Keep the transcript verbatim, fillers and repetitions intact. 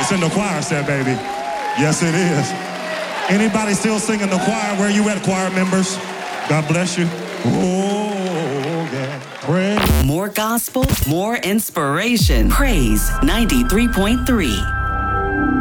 It's in the choir set, baby. Yes, it is. Anybody still singing the choir? Where you at, choir members? God bless you. Oh, yeah. Pray. More gospel, more inspiration. Praise ninety-three point three.